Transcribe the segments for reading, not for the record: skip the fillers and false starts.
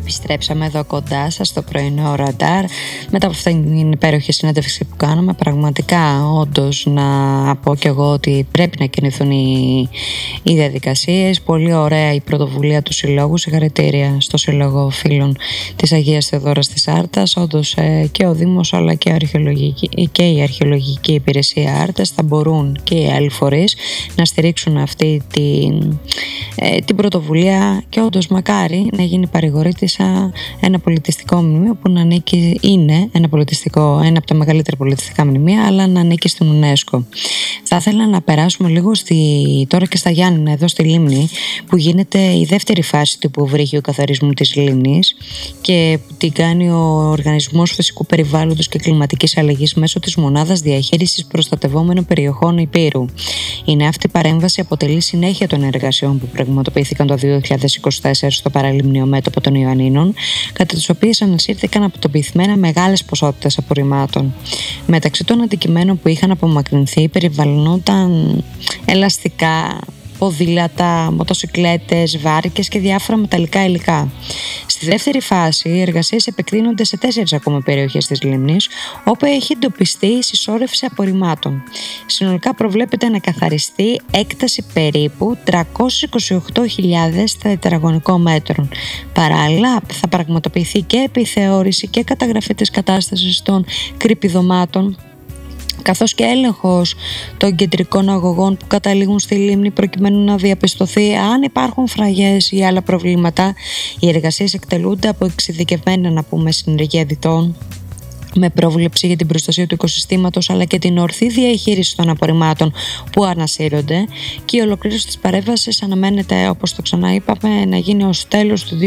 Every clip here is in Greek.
Επιστρέψαμε εδώ κοντά σας στο πρωινό ραντάρ μετά από αυτήν την υπέροχη συνέντευξη που κάναμε. Πραγματικά, όντως, να πω κι εγώ ότι πρέπει να κινηθούν οι διαδικασίες. Πολύ ωραία η πρωτοβουλία του Συλλόγου. Συγχαρητήρια στο Σύλλογο Φίλων της Αγίας Θεοδόρας της Άρτας. Όντως, και ο Δήμος αλλά και η Αρχαιολογική Υπηρεσία Άρτας θα μπορούν, και οι άλλοι φορείς, να στηρίξουν αυτή την πρωτοβουλία, και όντως μακάρι να γίνει παρηγορήτησα ένα πολιτιστικό μνημείο που να ανήκει, είναι ένα από τα μεγαλύτερα πολιτιστικά μνημεία, αλλά να ανήκει στην UNESCO. Θα ήθελα να περάσουμε λίγο τώρα και στα Γιάννηνα, εδώ στη Λίμνη, που γίνεται η δεύτερη φάση του υποβρύχιου καθαρισμού της Λίμνης και που την κάνει ο Οργανισμός Φυσικού Περιβάλλοντος και Κλιματικής Αλλαγής μέσω της Μονάδας Διαχείρισης Προστατευόμενων Περιοχών Ηπείρου. Η νέα αυτή παρέμβαση αποτελεί συνέχεια των εργασιών που πραγματοποιήθηκαν το 2024 στο παραλίμνιο μέτωπο των Ιωαννίνων, κατά τις οποίες ανασύρθηκαν αποτοπισμένα μεγάλες ποσότητες απορριμμάτων. Μεταξύ των αντικειμένων που είχαν απομακρυνθεί περιλαμβανόταν ελαστικά, ποδήλατα, μοτοσικλέτες, βάρκες και διάφορα μεταλλικά υλικά. Στη δεύτερη φάση, οι εργασίες επεκτείνονται σε 4 ακόμα περιοχές της Λίμνης, όπου έχει εντοπιστεί η συσσόρευση απορριμμάτων. Συνολικά προβλέπεται να καθαριστεί έκταση περίπου 328.000 τετραγωνικών μέτρων. Παράλληλα, θα πραγματοποιηθεί και επιθεώρηση και καταγραφή της κατάστασης των κρυπηδωμάτων, καθώς και έλεγχος των κεντρικών αγωγών που καταλήγουν στη Λίμνη, προκειμένου να διαπιστωθεί αν υπάρχουν φραγές ή άλλα προβλήματα. Οι εργασίες εκτελούνται από εξειδικευμένα συνεργεία διτών, με πρόβλεψη για την προστασία του οικοσυστήματος αλλά και την ορθή διαχείριση των απορριμμάτων που ανασύρονται, και η ολοκλήρωση της παρέμβασης αναμένεται, όπως το ξαναείπαμε, να γίνει ως τέλος του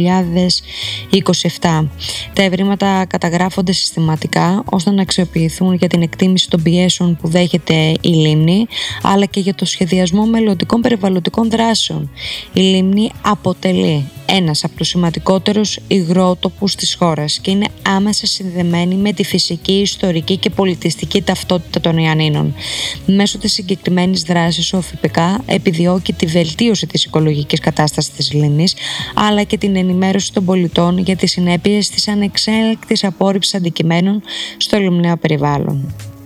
2027. Τα ευρήματα καταγράφονται συστηματικά ώστε να αξιοποιηθούν για την εκτίμηση των πιέσεων που δέχεται η Λίμνη, αλλά και για το σχεδιασμό μελλοντικών περιβαλλοντικών δράσεων. Η Λίμνη αποτελεί ένας από τους σημαντικότερους υγρότοπους της χώρας και είναι άμεσα συνδεμένη με τη φυσική, ιστορική και πολιτιστική ταυτότητα των Ιωαννίνων. Μέσω της συγκεκριμένης δράσης, ο ΦΠΚ επιδιώκει τη βελτίωση της οικολογικής κατάστασης της Λίμνης, αλλά και την ενημέρωση των πολιτών για τις συνέπειες της ανεξέλεγκτης απόρριψης αντικειμένων στο λιμναίο περιβάλλον.